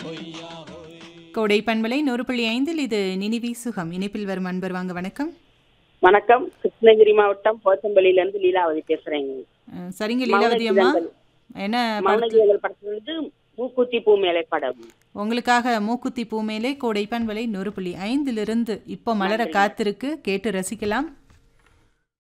கோடை பண்பலை 100.5 இது நினைவி சுகம். இணைப்பில் வரும் அன்பர் வாங்க. வணக்கம். வணக்கம். கிருஷ்ணகிரி மாவட்டம் போச்சம்பள்ளியில இருந்து லீலாவதி பேசுறேங்க. சரிங்க லீலாவதி அம்மா, என்ன மௌனகீதங்கள் படத்துல இருந்து மூக்குத்தி பூ மேலே படம். உங்களுக்காக மூக்குத்தி பூ மேலே கோடை பண்பலை 100.5 இப்போ மலர காத்திருக்கு, கேட்டு ரசிக்கலாம்.